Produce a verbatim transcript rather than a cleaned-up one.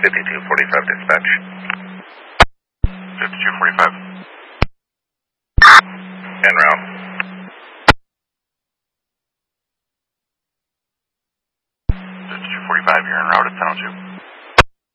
fifty-two forty-five dispatch. fifty-two forty-five. En route. fifty-two forty-five, you're en route at ten oh two.